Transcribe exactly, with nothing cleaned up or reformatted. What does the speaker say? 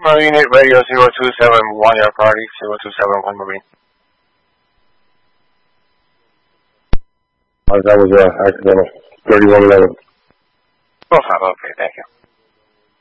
Marine eight Radio zero two seven one, your party, zero two seven one Marine. Uh, that was uh, accidental. thirty-one eleven. Oh, okay, thank you.